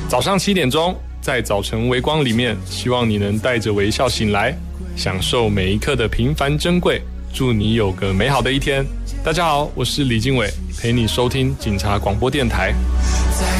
早上7点钟，在早晨微光里面，希望你能带着微笑醒来，享受每一刻的平凡珍贵。祝你有个美好的一天。大家好，我是李经纬，陪你收听警察广播电台。